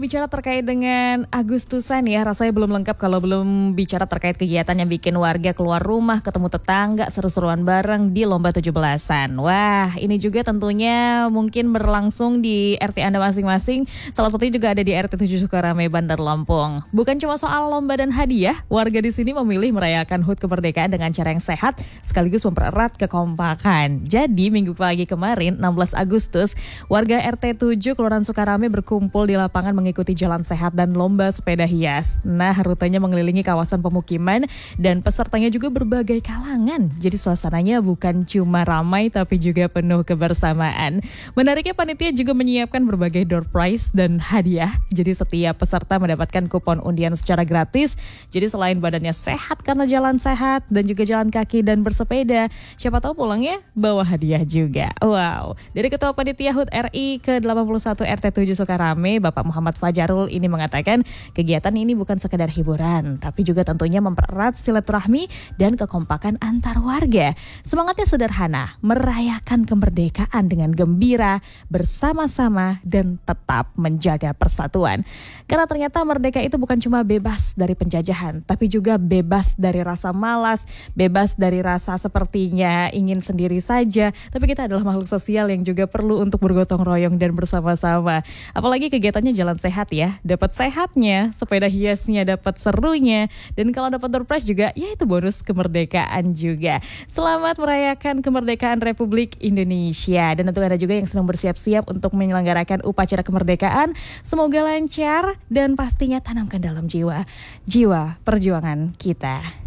bicara terkait dengan Agustusan ya, rasanya belum lengkap kalau belum bicara terkait kegiatan yang bikin warga keluar rumah, ketemu tetangga, seru-seruan bareng di Lomba 17-an. Wah, ini juga tentunya mungkin berlangsung di RT Anda masing-masing. Salah satunya juga ada di RT 7 Sukarame, Bandar Lampung. Bukan cuma soal lomba dan hadiah, warga di sini memilih merayakan HUT kemerdekaan dengan cara yang sehat sekaligus mempererat kekompakan. Jadi minggu pagi kemarin 16 Agustus, warga RT 7 Kelurahan Sukarame berkumpul di lapangan mengikuti jalan sehat dan lomba sepeda hias. Nah, rutenya mengelilingi kawasan pemukiman dan pesertanya juga berbagai kalangan. Jadi suasananya bukan cuma ramai tapi juga penuh kebersamaan. Menariknya panitia juga menyiapkan berbagai door prize dan hadiah. Jadi setiap peserta mendapatkan kupon undian secara gratis. Jadi selain badannya sehat karena jalan sehat dan juga jalan kaki dan bersepeda, siapa tahu pulangnya bawa hadiah juga. Wow. Dari Ketua Panitia HUT RI ke-81 RT 7 Sukarame, Bapak Muhammad Fajarul ini mengatakan kegiatan ini bukan sekedar hiburan, tapi juga tentunya mempererat silaturahmi dan kekompakan antar warga. Semangatnya sederhana, merayakan kemerdekaan dengan gembira, bersama-sama dan tetap menjaga persatuan. Karena ternyata merdeka itu bukan cuma bebas dari penjajahan, tapi juga bebas dari rasa malas, bebas dari rasa sepertinya ingin sendiri saja, tapi kita adalah makhluk sosial yang juga perlu untuk bergotong royong dan bersama-sama. Apalagi kegiatannya jalan sehat ya, dapat sehatnya, sepeda hiasnya dapat serunya, dan kalau dapat door prize juga, ya itu bonus kemerdekaan juga. Selamat merayakan kemerdekaan Republik Indonesia. Dan untuk Anda juga yang sedang bersiap-siap untuk menyelenggarakan upacara kemerdekaan, semoga lancar dan pastinya tanamkan dalam jiwa perjuangan kita.